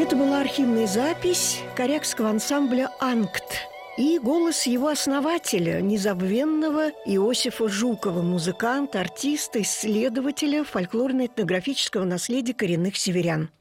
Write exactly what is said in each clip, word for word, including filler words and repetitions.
Это была архивная запись корякского ансамбля «Анкт» и голос его основателя, незабвенного Иосифа Жукова, музыканта, артиста, исследователя фольклорно-этнографического наследия коренных северян.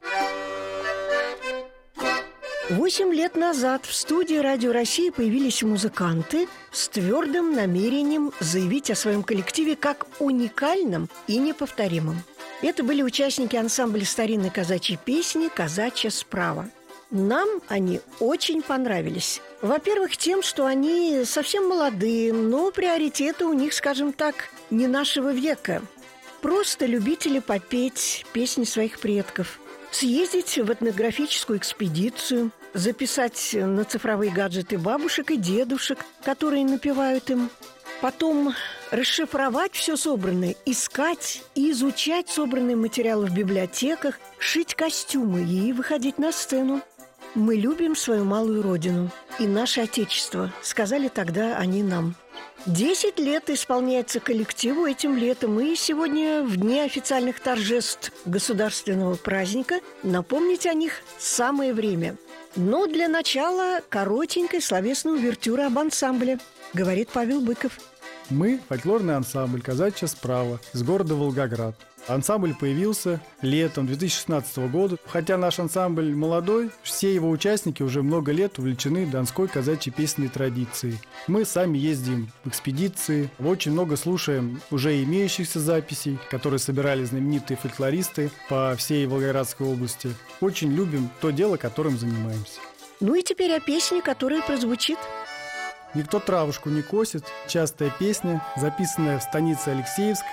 Восемь лет назад в студии «Радио России» появились музыканты с твердым намерением заявить о своем коллективе как уникальном и неповторимом. Это были участники ансамбля старинной казачьей песни «Казачья справа». Нам они очень понравились. Во-первых, тем, что они совсем молодые, но приоритеты у них, скажем так, не нашего века. Просто любители попеть песни своих предков, съездить в этнографическую экспедицию, записать на цифровые гаджеты бабушек и дедушек, которые напевают им. Потом расшифровать все собранное, искать и изучать собранные материалы в библиотеках, шить костюмы и выходить на сцену. «Мы любим свою малую родину и наше Отечество», — сказали тогда они нам. Десять лет исполняется коллективу этим летом, и сегодня, в дни официальных торжеств государственного праздника, напомнить о них самое время. Но для начала коротенькая словесная увертюра об ансамбле, говорит Павел Быков. Мы – фольклорный ансамбль «Казачья справа» из города Волгоград. Ансамбль появился летом две тысячи шестнадцатого года. Хотя наш ансамбль молодой, все его участники уже много лет увлечены донской казачьей песенной традицией. Мы сами ездим в экспедиции, очень много слушаем уже имеющихся записей, которые собирали знаменитые фольклористы по всей Волгоградской области. Очень любим то дело, которым занимаемся. Ну и теперь о песне, которая прозвучит. «Никто травушку не косит» – частая песня, записанная в станице Алексеевск